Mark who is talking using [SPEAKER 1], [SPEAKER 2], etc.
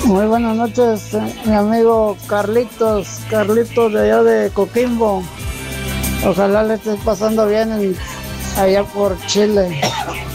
[SPEAKER 1] Muy buenas noches, mi amigo Carlitos de allá de Coquimbo. Ojalá le estés pasando bien allá por Chile.